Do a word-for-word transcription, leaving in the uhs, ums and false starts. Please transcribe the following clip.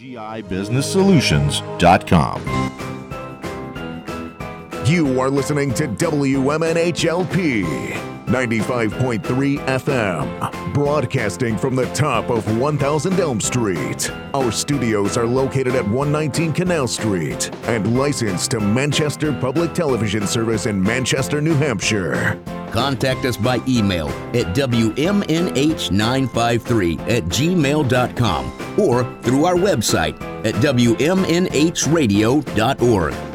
G I Business Solutions dot com. You are listening to W M N H L P ninety-five point three F M, broadcasting from the top of one thousand Elm Street. Our studios are located at one nineteen Canal Street and licensed to Manchester Public Television Service in Manchester, New Hampshire. Contact us by email at W M N H nine five three at gmail dot com or through our website at W M N H radio dot org.